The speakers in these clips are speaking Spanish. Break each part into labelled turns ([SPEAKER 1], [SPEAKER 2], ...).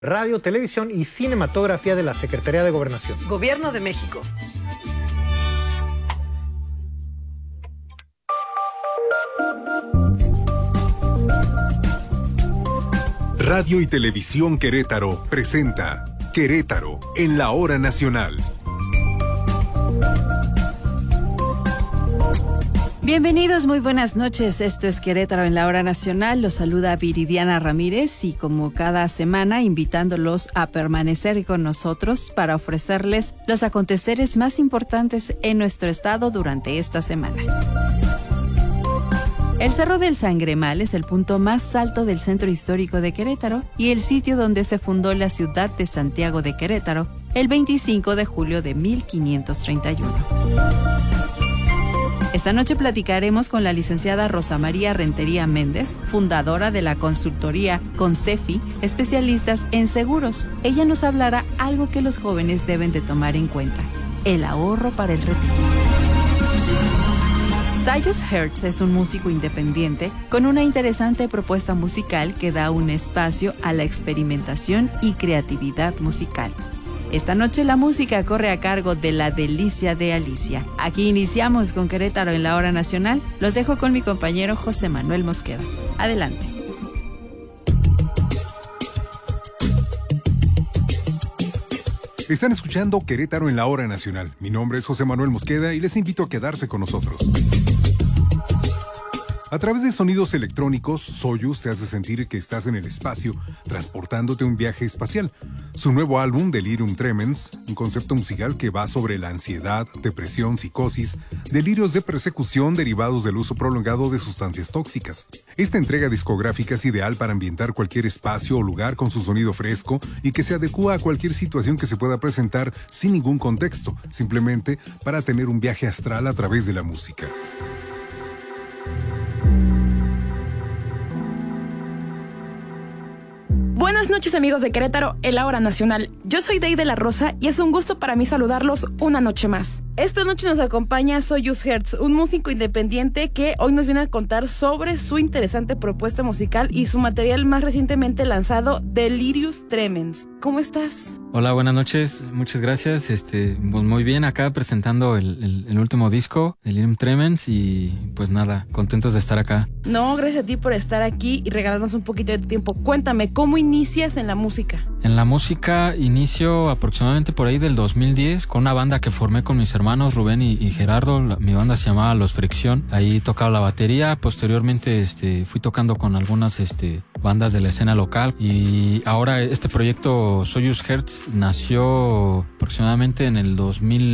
[SPEAKER 1] Radio, Televisión y Cinematografía de la Secretaría de Gobernación.
[SPEAKER 2] Gobierno de México.
[SPEAKER 3] Radio y Televisión Querétaro presenta Querétaro en la hora nacional.
[SPEAKER 4] Bienvenidos, muy buenas noches. Esto es Querétaro en la hora nacional. Los saluda Viridiana Ramírez y como cada semana invitándolos a permanecer con nosotros para ofrecerles los aconteceres más importantes en nuestro estado durante esta semana. El Cerro del Sangremal es el punto más alto del centro histórico de Querétaro y el sitio donde se fundó la ciudad de Santiago de Querétaro el 25 de julio de 1531. Esta noche platicaremos con la licenciada Rosa María Rentería Méndez, fundadora de la consultoría Concefi, especialistas en seguros. Ella nos hablará algo que los jóvenes deben de tomar en cuenta: el ahorro para el retiro. Sayus Hertz es un músico independiente con una interesante propuesta musical que da un espacio a la experimentación y creatividad musical. Esta noche la música corre a cargo de La Delicia de Alicia. Aquí iniciamos con Querétaro en la hora nacional. Los dejo con mi compañero José Manuel Mosqueda. Adelante.
[SPEAKER 3] Están escuchando Querétaro en la hora nacional. Mi nombre es José Manuel Mosqueda y les invito a quedarse con nosotros. A través de sonidos electrónicos, Soyuz te hace sentir que estás en el espacio, transportándote un viaje espacial. Su nuevo álbum, Delirium Tremens, un concepto musical que va sobre la ansiedad, depresión, psicosis, delirios de persecución derivados del uso prolongado de sustancias tóxicas. Esta entrega discográfica es ideal para ambientar cualquier espacio o lugar con su sonido fresco y que se adecúa a cualquier situación que se pueda presentar sin ningún contexto, simplemente para tener un viaje astral a través de la música.
[SPEAKER 5] Buenas noches, amigos de Querétaro en la hora nacional. Yo soy Dey de la Rosa y es un gusto para mí saludarlos una noche más. Esta noche nos acompaña Sayus Hertz, un músico independiente que hoy nos viene a contar sobre su interesante propuesta musical y su material más recientemente lanzado, Delirium Tremens. ¿Cómo estás?
[SPEAKER 6] Hola, buenas noches, muchas gracias. Pues muy bien, acá presentando el último disco, Delirium Tremens, y pues nada, contentos de estar acá.
[SPEAKER 5] No, gracias a ti por estar aquí y regalarnos un poquito de tu tiempo. Cuéntame, ¿cómo inicias en la música?
[SPEAKER 6] En la música inicio aproximadamente por ahí del 2010 con una banda que formé con mis hermanos Rubén y Gerardo. Mi banda se llamaba Los Fricción. Ahí tocaba la batería. Posteriormente fui tocando con algunas bandas de la escena local. Y ahora este proyecto Sayus Hertz nació aproximadamente en el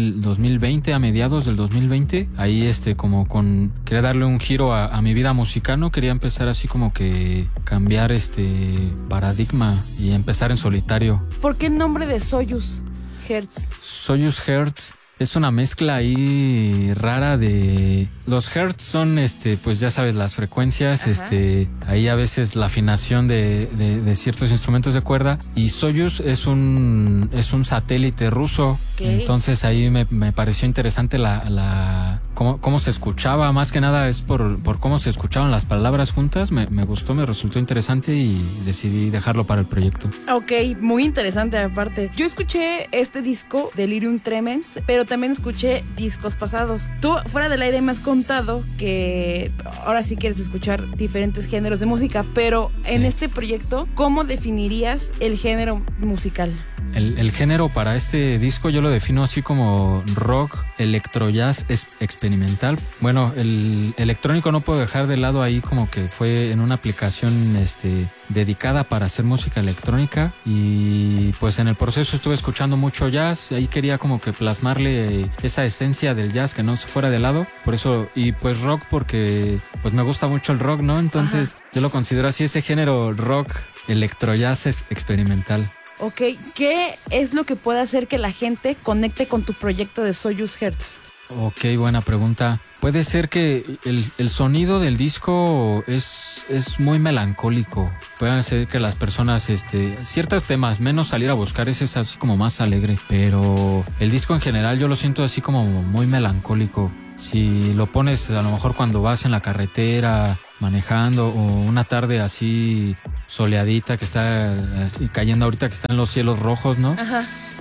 [SPEAKER 6] 2020, a mediados del 2020. Ahí quería darle un giro a mi vida musical, ¿no? Quería empezar así como que cambiar paradigma y empezar en solitario.
[SPEAKER 5] ¿Por qué el nombre de Sayus Hertz?
[SPEAKER 6] Sayus Hertz es una mezcla ahí rara de... Los hertz son, pues ya sabes, las frecuencias, ahí a veces la afinación de ciertos instrumentos de cuerda. Y Soyuz es un satélite ruso. Okay. Entonces ahí me pareció interesante cómo se escuchaba. Más que nada es por cómo se escuchaban las palabras juntas. Me gustó, me resultó interesante y decidí dejarlo para el proyecto.
[SPEAKER 5] Ok, muy interesante aparte. Yo escuché este disco, Delirium Tremens, pero también escuché discos pasados. Tú, fuera del aire, me has contado que ahora sí quieres escuchar diferentes géneros de música, pero sí. En este proyecto, ¿cómo definirías el género musical?
[SPEAKER 6] El género para este disco yo lo defino así como rock, electrojazz experimental. Bueno, el electrónico no puedo dejar de lado ahí, como que fue en una aplicación dedicada para hacer música electrónica, y pues en el proceso estuve escuchando mucho jazz. Ahí quería como que plasmarle esa esencia del jazz, que no se fuera de lado. Por eso, y pues rock porque pues me gusta mucho el rock, ¿no? Entonces yo lo considero así, ese género rock, electrojazz experimental.
[SPEAKER 5] Ok, ¿qué es lo que puede hacer que la gente conecte con tu proyecto de Sayus Hertz?
[SPEAKER 6] Ok, buena pregunta. Puede ser que el sonido del disco es muy melancólico. Puede ser que las personas, ciertos temas, menos salir a buscar, ese es así como más alegre. Pero el disco en general yo lo siento así como muy melancólico. Si lo pones a lo mejor cuando vas en la carretera manejando, o una tarde así soleadita que está así cayendo ahorita, que están los cielos rojos, ¿no?
[SPEAKER 5] Ajá.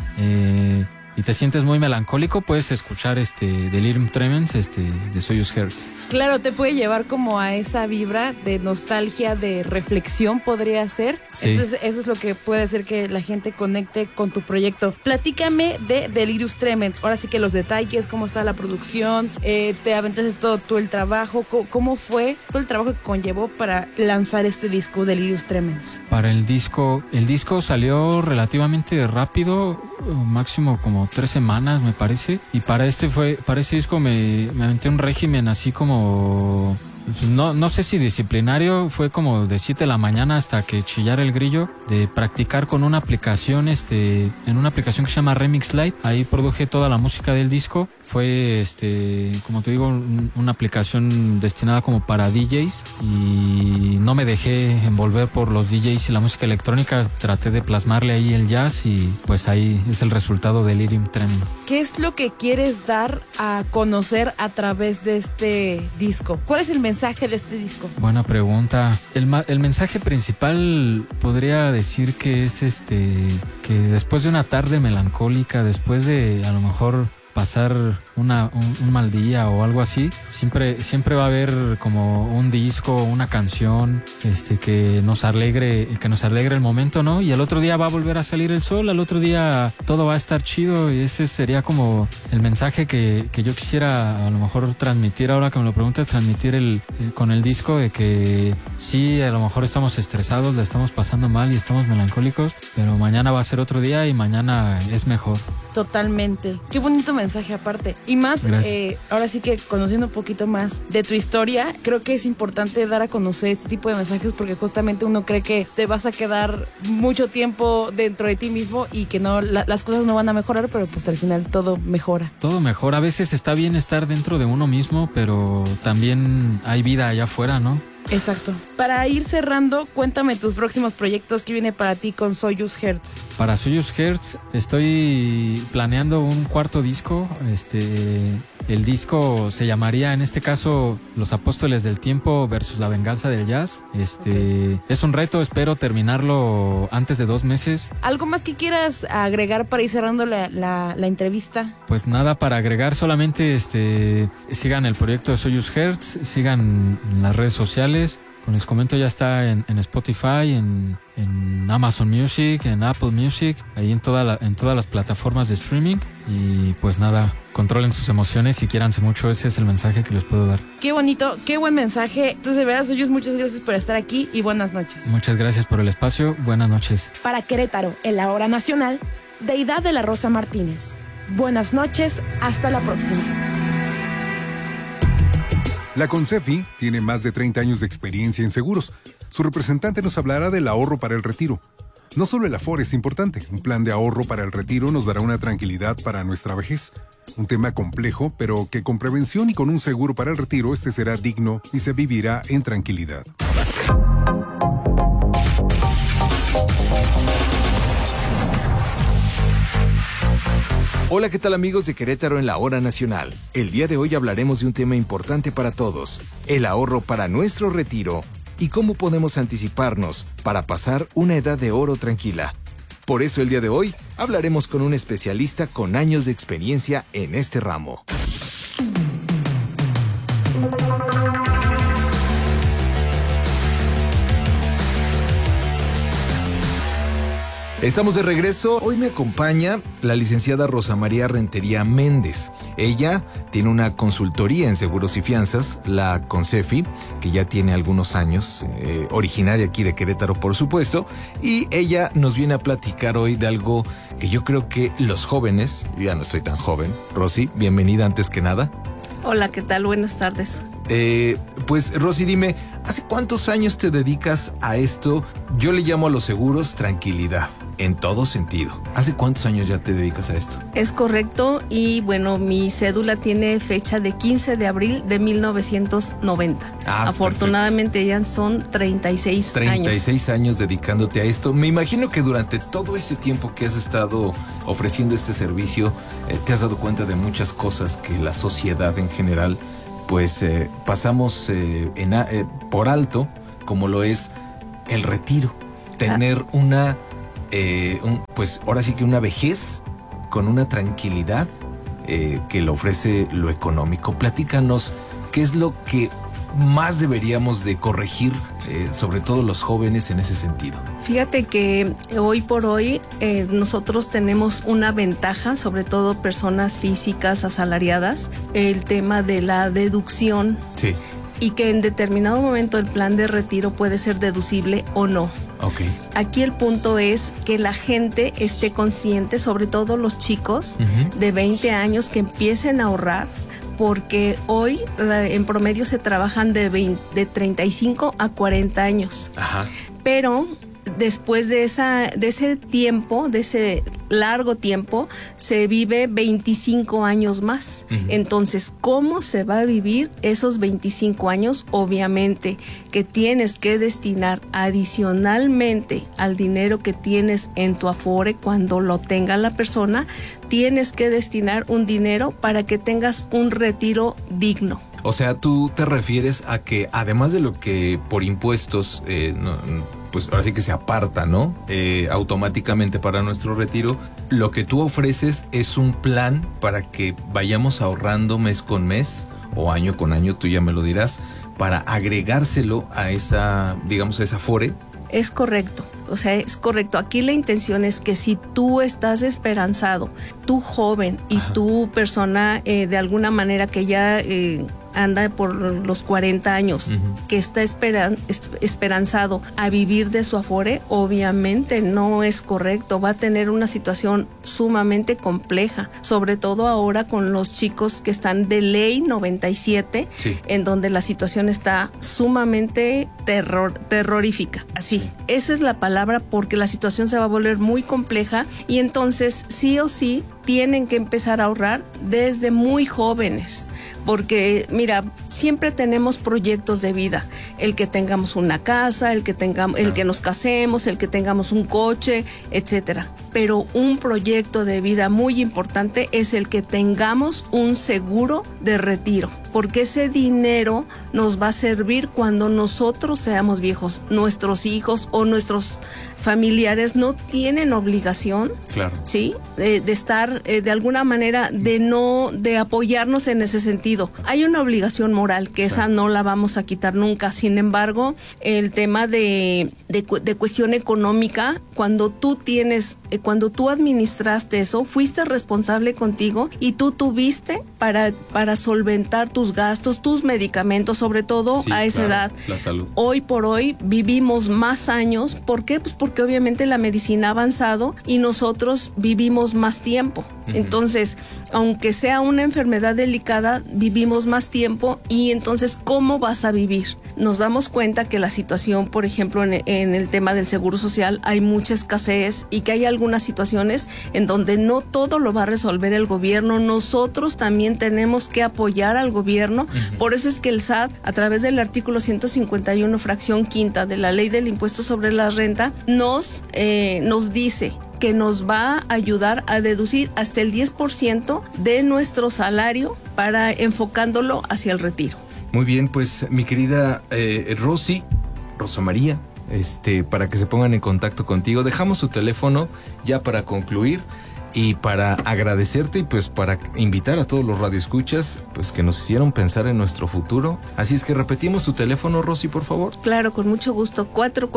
[SPEAKER 6] Y te sientes muy melancólico, puedes escuchar Delirium Tremens de Soyuz Hertz.
[SPEAKER 5] Claro, te puede llevar como a esa vibra de nostalgia, de reflexión, podría ser.
[SPEAKER 6] Sí.
[SPEAKER 5] Entonces, eso es lo que puede hacer que la gente conecte con tu proyecto. Platícame de Delirium Tremens. Ahora sí que los detalles, cómo está la producción, te aventaste todo tú el trabajo. ¿Cómo fue todo el trabajo que conllevó para lanzar este disco, Delirium Tremens?
[SPEAKER 6] Para el disco salió relativamente rápido, máximo como 3 semanas me parece, y para ese disco me aventé un régimen así como, no sé si disciplinario, fue como de 7 de la mañana hasta que chillara el grillo, de practicar con una aplicación, en una aplicación que se llama Remix Live. Ahí produje toda la música del disco. Fue, como te digo, una aplicación destinada como para DJs, y no me dejé envolver por los DJs y la música electrónica. Traté de plasmarle ahí el jazz, y pues ahí es el resultado de Delirium Tremens.
[SPEAKER 5] ¿Qué es lo que quieres dar a conocer a través de este disco? ¿Cuál es el mensaje de este disco?
[SPEAKER 6] Buena pregunta. El mensaje principal podría decir que es que después de una tarde melancólica, después de a lo mejor pasar un mal día o algo así, siempre va a haber como un disco, una canción que nos alegre el momento, ¿no? Y al otro día va a volver a salir el sol, al otro día todo va a estar chido, y ese sería como el mensaje que yo quisiera a lo mejor transmitir, ahora que me lo preguntas, transmitir con el disco, de que sí, a lo mejor estamos estresados, la estamos pasando mal y estamos melancólicos, pero mañana va a ser otro día y mañana es mejor.
[SPEAKER 5] Totalmente. Qué bonito mensaje aparte. Y más, ahora sí que conociendo un poquito más de tu historia, creo que es importante dar a conocer este tipo de mensajes, porque justamente uno cree que te vas a quedar mucho tiempo dentro de ti mismo y que no, las cosas no van a mejorar, pero pues al final todo mejora.
[SPEAKER 6] Todo mejora. A veces está bien estar dentro de uno mismo, pero también hay vida allá afuera, ¿no?
[SPEAKER 5] Exacto. Para ir cerrando, cuéntame tus próximos proyectos. ¿Qué viene para ti con Soyuz Hertz?
[SPEAKER 6] Para Soyuz Hertz estoy planeando un 4º disco. El disco se llamaría, en este caso, Los Apóstoles del Tiempo versus la Venganza del Jazz. Es un reto, espero terminarlo antes de 2 meses.
[SPEAKER 5] ¿Algo más que quieras agregar para ir cerrando la entrevista?
[SPEAKER 6] Pues nada, para agregar, solamente sigan el proyecto de Soyuz Hertz, sigan en las redes sociales. Como les comento, ya está en Spotify, en Amazon Music, en Apple Music, ahí en todas las plataformas de streaming. Y pues nada, controlen sus emociones y quiéranse mucho. Ese es el mensaje que les puedo dar. Qué
[SPEAKER 5] bonito, qué buen mensaje. Entonces, de verdad, Soyuz, muchas gracias por estar aquí y buenas noches.
[SPEAKER 6] Muchas gracias por el espacio. Buenas noches.
[SPEAKER 5] Para Querétaro, en la hora nacional, Deidad de la Rosa Martínez. Buenas noches, hasta la próxima.
[SPEAKER 3] La CONCEFI tiene más de 30 años de experiencia en seguros. Su representante nos hablará del ahorro para el retiro. No solo el Afore es importante, un plan de ahorro para el retiro nos dará una tranquilidad para nuestra vejez. Un tema complejo, pero que con prevención y con un seguro para el retiro, será digno y se vivirá en tranquilidad.
[SPEAKER 2] Hola, ¿qué tal amigos de Querétaro en la Hora Nacional? El día de hoy hablaremos de un tema importante para todos, el ahorro para nuestro retiro y cómo podemos anticiparnos para pasar una edad de oro tranquila. Por eso el día de hoy hablaremos con un especialista con años de experiencia en este ramo. Estamos de regreso. Hoy me acompaña la licenciada Rosa María Rentería Méndez. Ella tiene una consultoría en seguros y fianzas, la CONCEFI, que ya tiene algunos años, originaria aquí de Querétaro, por supuesto, y ella nos viene a platicar hoy de algo que yo creo que los jóvenes, yo ya no estoy tan joven. Rosy, bienvenida antes que nada.
[SPEAKER 7] Hola, ¿qué tal? Buenas tardes.
[SPEAKER 2] Pues Rosy, dime, ¿hace cuántos años te dedicas a esto? Yo le llamo a los seguros tranquilidad, en todo sentido. ¿Hace cuántos años ya te dedicas a esto?
[SPEAKER 7] Es correcto, y bueno, mi cédula tiene fecha de 15 de abril de 1990. Afortunadamente perfecto. Ya son 36 años.
[SPEAKER 2] 36 años dedicándote a esto. Me imagino que durante todo ese tiempo que has estado ofreciendo este servicio, te has dado cuenta de muchas cosas que la sociedad en general pues pasamos por alto, como lo es el retiro, tener una, pues ahora sí que una vejez con una tranquilidad que le ofrece lo económico. Platícanos, ¿qué es lo que más deberíamos de corregir, sobre todo los jóvenes en ese sentido?
[SPEAKER 7] Fíjate que hoy por hoy nosotros tenemos una ventaja, sobre todo personas físicas asalariadas, el tema de la deducción.
[SPEAKER 2] Sí.
[SPEAKER 7] Y que en determinado momento el plan de retiro puede ser deducible o no.
[SPEAKER 2] Okay.
[SPEAKER 7] Aquí el punto es que la gente esté consciente, sobre todo los chicos de 20 años, que empiecen a ahorrar, porque hoy en promedio se trabajan de 35 a 40 años.
[SPEAKER 2] Ajá.
[SPEAKER 7] Pero después de ese tiempo, de ese largo tiempo, se vive 25 años más. Entonces, ¿cómo se va a vivir esos 25 años? Obviamente que tienes que destinar adicionalmente al dinero que tienes en tu Afore, cuando lo tenga la persona, tienes que destinar un dinero para que tengas un retiro digno.
[SPEAKER 2] O sea, tú te refieres a que además de lo que por impuestos, pues ahora sí que se aparta, ¿no? Automáticamente para nuestro retiro, lo que tú ofreces es un plan para que vayamos ahorrando mes con mes o año con año, tú ya me lo dirás, para agregárselo a esa, digamos, a esa Afore.
[SPEAKER 7] Es correcto, o sea, es correcto. Aquí la intención es que si tú estás esperanzado, tú joven y tú persona de alguna manera que ya anda por los 40 años, que está esperanzado a vivir de su Afore, obviamente no es correcto. Va a tener una situación sumamente compleja, sobre todo ahora con los chicos que están de ley 97, en donde la situación está sumamente terrorífica. Así, esa es la palabra, porque la situación se va a volver muy compleja y entonces sí o sí tienen que empezar a ahorrar desde muy jóvenes. Porque, mira, siempre tenemos proyectos de vida. El que tengamos una casa, el que nos casemos, el que tengamos un coche, etcétera. Pero un proyecto de vida muy importante es el que tengamos un seguro de retiro. Porque ese dinero nos va a servir cuando nosotros seamos viejos. Nuestros hijos o nuestros familiares no tienen obligación, ¿sí? De estar de alguna manera de apoyarnos en ese sentido. Hay una obligación moral que esa no la vamos a quitar nunca. Sin embargo, el tema de cuestión económica, cuando tú administraste eso, fuiste responsable contigo y tú tuviste para solventar tus gastos, tus medicamentos, sobre todo a esa edad.
[SPEAKER 2] La salud.
[SPEAKER 7] Hoy por hoy vivimos más años. ¿Por qué? Pues porque obviamente la medicina ha avanzado y nosotros vivimos más tiempo. Entonces, aunque sea una enfermedad delicada, vivimos más tiempo. Y entonces, ¿cómo vas a vivir? Nos damos cuenta que la situación, por ejemplo, en el tema del seguro social, hay mucha escasez y que hay algunas situaciones en donde no todo lo va a resolver el gobierno. Nosotros también tenemos que apoyar al gobierno. Por eso es que el SAT, a través del artículo 151, fracción quinta de la Ley del Impuesto sobre la Renta, nos dice que nos va a ayudar a deducir hasta el 10% de nuestro salario para enfocándolo hacia el retiro.
[SPEAKER 2] Muy bien, pues mi querida Rosa María, para que se pongan en contacto contigo, dejamos su teléfono ya para concluir y para agradecerte y pues para invitar a todos los radioescuchas pues que nos hicieron pensar en nuestro futuro. Así es que repetimos tu teléfono, Rosy, por favor.
[SPEAKER 7] Claro, con mucho gusto.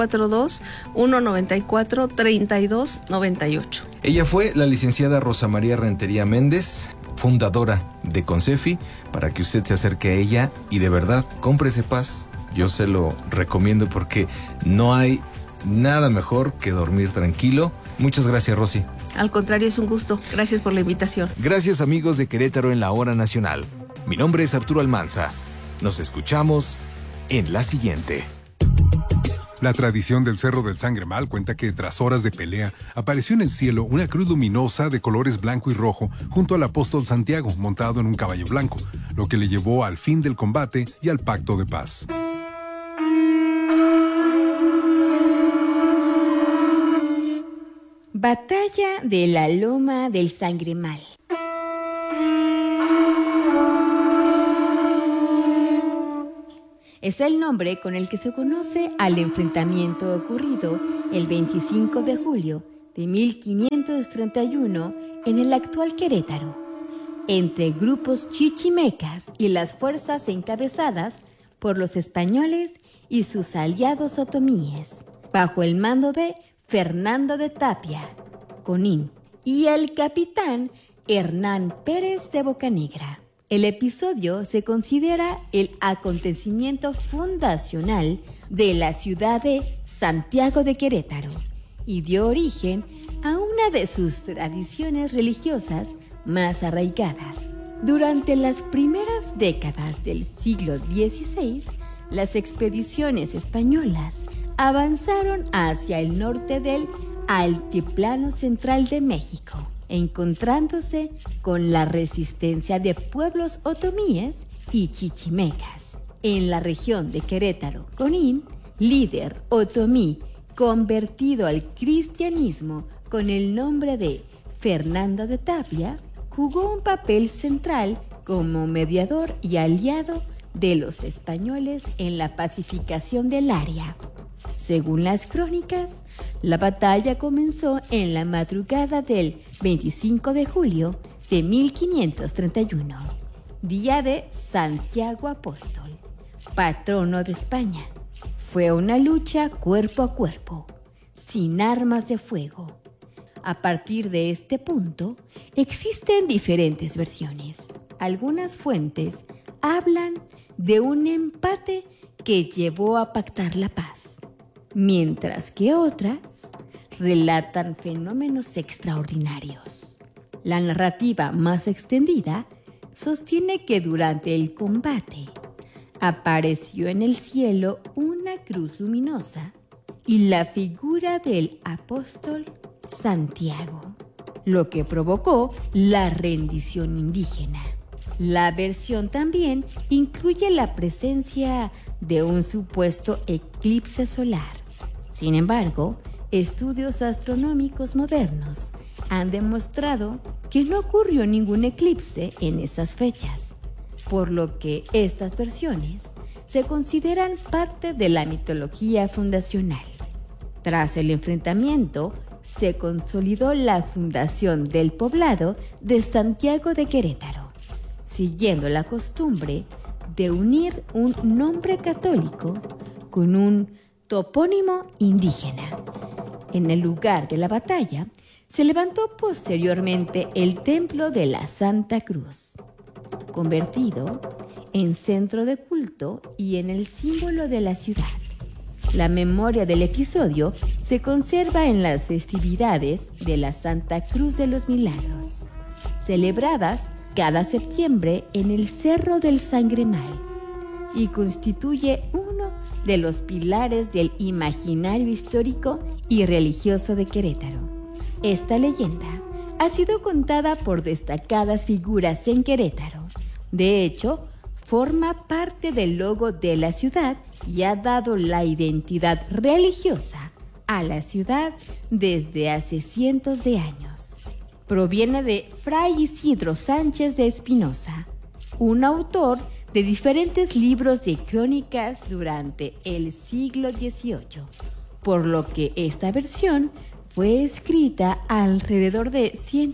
[SPEAKER 7] 442-194-3298.
[SPEAKER 2] Ella fue la licenciada Rosa María Rentería Méndez, fundadora de Concefi, para que usted se acerque a ella y de verdad cómprese paz. Yo se lo recomiendo porque no hay nada mejor que dormir tranquilo. Muchas gracias, Rosy.
[SPEAKER 7] Al contrario, es un gusto. Gracias por la invitación.
[SPEAKER 2] Gracias, amigos de Querétaro en la Hora Nacional. Mi nombre es Arturo Almanza. Nos escuchamos en la siguiente.
[SPEAKER 3] La tradición del Cerro del Sangremal cuenta que tras horas de pelea, apareció en el cielo una cruz luminosa de colores blanco y rojo junto al apóstol Santiago, montado en un caballo blanco, lo que le llevó al fin del combate y al pacto de paz.
[SPEAKER 8] Batalla de la Loma del Sangremal. es el nombre con el que se conoce al enfrentamiento ocurrido el 25 de julio de 1531 en el actual Querétaro, entre grupos chichimecas y las fuerzas encabezadas por los españoles y sus aliados otomíes, bajo el mando de Fernando de Tapia, Conín, y el capitán Hernán Pérez de Bocanegra. El episodio se considera el acontecimiento fundacional de la ciudad de Santiago de Querétaro y dio origen a una de sus tradiciones religiosas más arraigadas. Durante las primeras décadas del siglo XVI, las expediciones españolas avanzaron hacia el norte del Altiplano Central de México, encontrándose con la resistencia de pueblos otomíes y chichimecas. En la región de Querétaro, Conín, líder otomí convertido al cristianismo con el nombre de Fernando de Tapia, jugó un papel central como mediador y aliado de los españoles en la pacificación del área. Según las crónicas, la batalla comenzó en la madrugada del 25 de julio de 1531, día de Santiago Apóstol, patrono de España. Fue una lucha cuerpo a cuerpo, sin armas de fuego. A partir de este punto, existen diferentes versiones. Algunas fuentes hablan de un empate que llevó a pactar la paz, mientras que otras relatan fenómenos extraordinarios. La narrativa más extendida sostiene que durante el combate apareció en el cielo una cruz luminosa y la figura del apóstol Santiago, lo que provocó la rendición indígena. La versión también incluye la presencia de un supuesto eclipse solar. Sin embargo, estudios astronómicos modernos han demostrado que no ocurrió ningún eclipse en esas fechas, por lo que estas versiones se consideran parte de la mitología fundacional. Tras el enfrentamiento, se consolidó la fundación del poblado de Santiago de Querétaro, siguiendo la costumbre de unir un nombre católico con un topónimo indígena. En el lugar de la batalla se levantó posteriormente el templo de la Santa Cruz, convertido en centro de culto y en el símbolo de la ciudad. La memoria del episodio se conserva en las festividades de la Santa Cruz de los Milagros, celebradas cada septiembre en el Cerro del Sangremal, y constituye uno de los pilares del imaginario histórico y religioso de Querétaro. Esta leyenda ha sido contada por destacadas figuras en Querétaro. De hecho, forma parte del logo de la ciudad y ha dado la identidad religiosa a la ciudad desde hace cientos de años. Proviene de Fray Isidro Sánchez de Espinosa, un autor de diferentes libros de crónicas durante el siglo XVIII, por lo que esta versión fue escrita alrededor de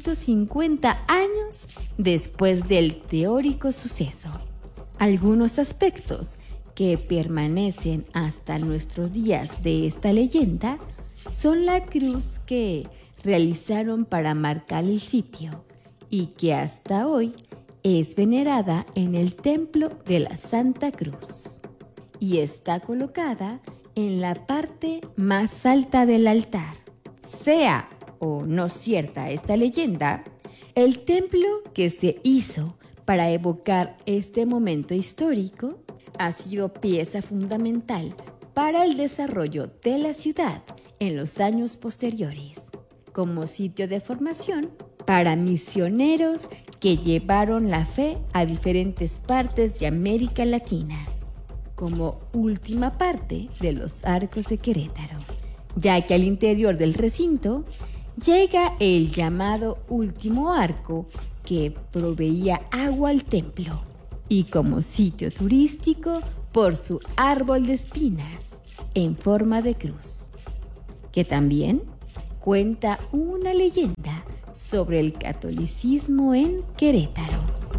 [SPEAKER 8] 150 años después del teórico suceso. Algunos aspectos que permanecen hasta nuestros días de esta leyenda son la cruz que realizaron para marcar el sitio y que hasta hoy es venerada en el templo de la Santa Cruz y está colocada en la parte más alta del altar. Sea o no cierta esta leyenda, el templo que se hizo para evocar este momento histórico ha sido pieza fundamental para el desarrollo de la ciudad en los años posteriores, como sitio de formación para misioneros que llevaron la fe a diferentes partes de América Latina, como última parte de los Arcos de Querétaro, ya que al interior del recinto llega el llamado último arco que proveía agua al templo, y como sitio turístico por su árbol de espinas en forma de cruz, que también cuenta una leyenda sobre el catolicismo en Querétaro.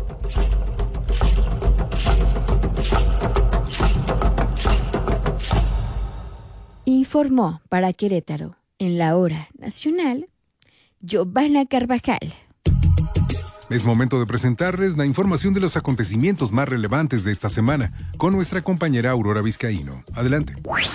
[SPEAKER 8] Informó para Querétaro, en la hora nacional, Giovanna Carvajal.
[SPEAKER 3] Es momento de presentarles la información de los acontecimientos más relevantes de esta semana con nuestra compañera Aurora Vizcaíno. Adelante.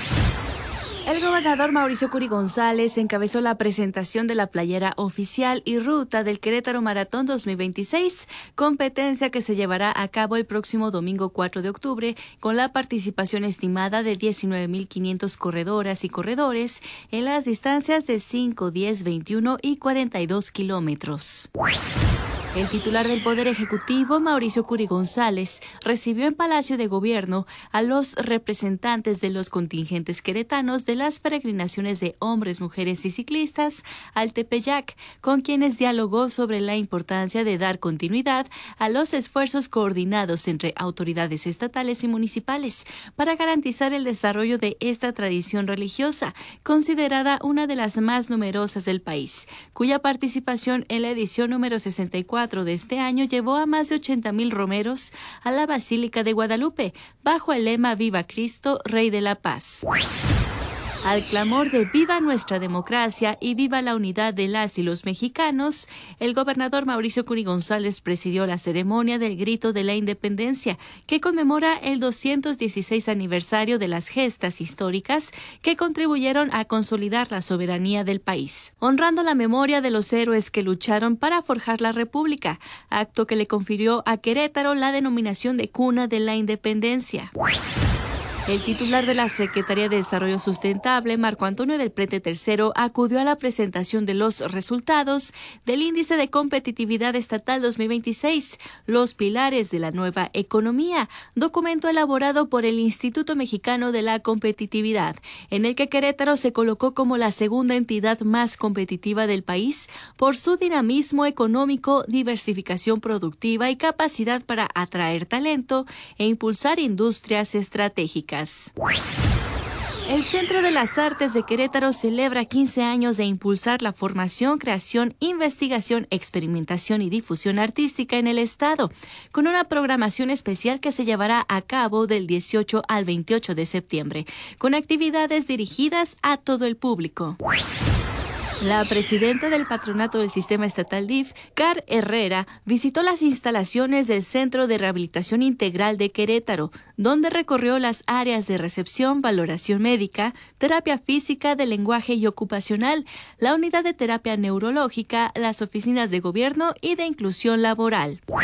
[SPEAKER 4] El gobernador Mauricio Curi González encabezó la presentación de la playera oficial y ruta del Querétaro Maratón 2026, competencia que se llevará a cabo el próximo domingo 4 de octubre con la participación estimada de 19.500 corredoras y corredores en las distancias de 5, 10, 21 y 42 kilómetros. El titular del Poder Ejecutivo, Mauricio Curi González, recibió en Palacio de Gobierno a los representantes de los contingentes queretanos de las peregrinaciones de hombres, mujeres y ciclistas al Tepeyac, con quienes dialogó sobre la importancia de dar continuidad a los esfuerzos coordinados entre autoridades estatales y municipales para garantizar el desarrollo de esta tradición religiosa, considerada una de las más numerosas del país, cuya participación en la edición número 64 de este año llevó a más de 80,000 romeros a la Basílica de Guadalupe, bajo el lema Viva Cristo, Rey de la Paz. Al clamor de viva nuestra democracia y viva la unidad de las y los mexicanos, el gobernador Mauricio Curi González presidió la ceremonia del Grito de la Independencia, que conmemora el 216 aniversario de las gestas históricas que contribuyeron a consolidar la soberanía del país, honrando la memoria de los héroes que lucharon para forjar la República, acto que le confirió a Querétaro la denominación de Cuna de la Independencia. El titular de la Secretaría de Desarrollo Sustentable, Marco Antonio del Prete III, acudió a la presentación de los resultados del Índice de Competitividad Estatal 2026, los pilares de la nueva economía, documento elaborado por el Instituto Mexicano de la Competitividad, en el que Querétaro se colocó como la segunda entidad más competitiva del país por su dinamismo económico, diversificación productiva y capacidad para atraer talento e impulsar industrias estratégicas. El Centro de las Artes de Querétaro celebra 15 años de impulsar la formación, creación, investigación, experimentación y difusión artística en el estado, con una programación especial que se llevará a cabo del 18 al 28 de septiembre, con actividades dirigidas a todo el público. La presidenta del Patronato del Sistema Estatal DIF, Car Herrera, visitó las instalaciones del Centro de Rehabilitación Integral de Querétaro, donde recorrió las áreas de recepción, valoración médica, terapia física, de lenguaje y ocupacional, la unidad de terapia neurológica, las oficinas de gobierno y de inclusión laboral.